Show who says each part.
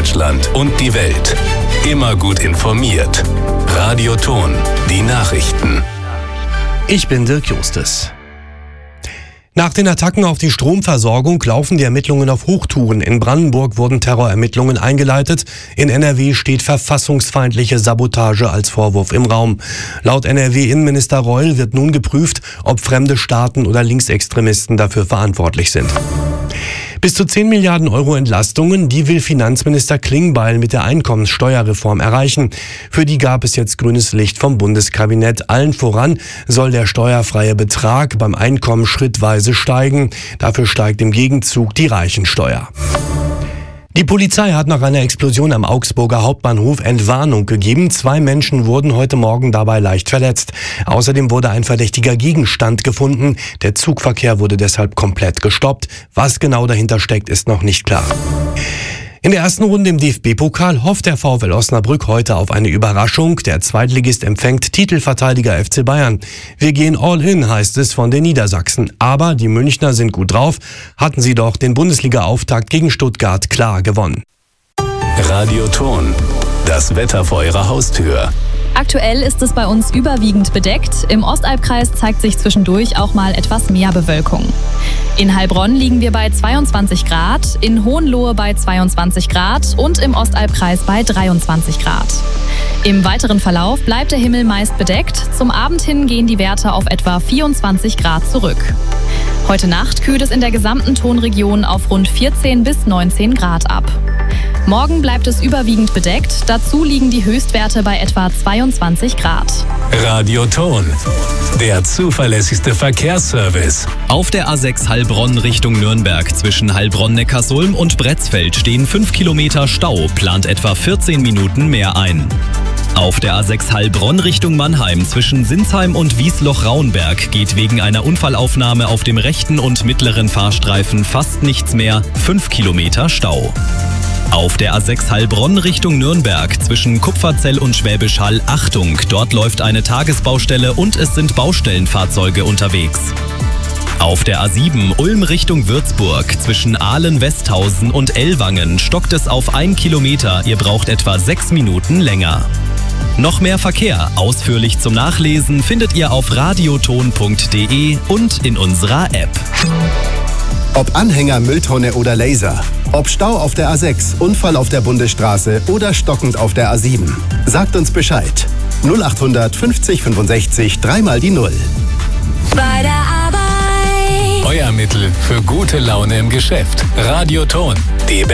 Speaker 1: Deutschland und die Welt. Immer gut informiert. Radio Ton, die Nachrichten.
Speaker 2: Ich bin Dirk Justus. Nach den Attacken auf die Stromversorgung laufen die Ermittlungen auf Hochtouren. In Brandenburg wurden Terrorermittlungen eingeleitet. In NRW steht verfassungsfeindliche Sabotage als Vorwurf im Raum. Laut NRW-Innenminister Reul wird nun geprüft, ob fremde Staaten oder Linksextremisten dafür verantwortlich sind. Bis zu 10 Milliarden Euro Entlastungen, die will Finanzminister Klingbeil mit der Einkommenssteuerreform erreichen. Für die gab es jetzt grünes Licht vom Bundeskabinett. Allen voran soll der steuerfreie Betrag beim Einkommen schrittweise steigen. Dafür steigt im Gegenzug die Reichensteuer. Die Polizei hat nach einer Explosion am Augsburger Hauptbahnhof Entwarnung gegeben. 2 Menschen wurden heute Morgen dabei leicht verletzt. Außerdem wurde ein verdächtiger Gegenstand gefunden. Der Zugverkehr wurde deshalb komplett gestoppt. Was genau dahinter steckt, ist noch nicht klar. In der ersten Runde im DFB-Pokal hofft der VfL Osnabrück heute auf eine Überraschung. Der Zweitligist empfängt Titelverteidiger FC Bayern. Wir gehen all in, heißt es von den Niedersachsen. Aber die Münchner sind gut drauf, hatten sie doch den Bundesliga-Auftakt gegen Stuttgart klar gewonnen.
Speaker 1: Radio Ton, das Wetter vor Ihrer Haustür.
Speaker 3: Aktuell ist es bei uns überwiegend bedeckt. Im Ostalbkreis zeigt sich zwischendurch auch mal etwas mehr Bewölkung. In Heilbronn liegen wir bei 22 Grad, in Hohenlohe bei 22 Grad und im Ostalbkreis bei 23 Grad. Im weiteren Verlauf bleibt der Himmel meist bedeckt. Zum Abend hin gehen die Werte auf etwa 24 Grad zurück. Heute Nacht kühlt es in der gesamten Tonregion auf rund 14 bis 19 Grad ab. Morgen bleibt es überwiegend bedeckt. Dazu liegen die Höchstwerte bei etwa 22 Grad.
Speaker 1: Radio Ton, der zuverlässigste Verkehrsservice.
Speaker 4: Auf der A6 Heilbronn Richtung Nürnberg zwischen Heilbronn-Neckarsulm und Bretzfeld stehen 5 Kilometer Stau, plant etwa 14 Minuten mehr ein. Auf der A6 Heilbronn Richtung Mannheim zwischen Sinsheim und Wiesloch-Raunberg geht wegen einer Unfallaufnahme auf dem rechten und mittleren Fahrstreifen fast nichts mehr, 5 Kilometer Stau. Auf der A6 Heilbronn Richtung Nürnberg zwischen Kupferzell und Schwäbisch Hall Achtung, dort läuft eine Tagesbaustelle und es sind Baustellenfahrzeuge unterwegs. Auf der A7 Ulm Richtung Würzburg zwischen Ahlen-Westhausen und Ellwangen stockt es auf 1 Kilometer, ihr braucht etwa 6 Minuten länger. Noch mehr Verkehr, ausführlich zum Nachlesen, findet ihr auf radioton.de und in unserer App.
Speaker 5: Ob Anhänger, Mülltonne oder Laser, ob Stau auf der A6, Unfall auf der Bundesstraße oder stockend auf der A7. Sagt uns Bescheid. 0800 50 65 3 die 0.
Speaker 6: Bei der Arbeit.
Speaker 1: Euer Mittel für gute Laune im Geschäft. Radio Ton,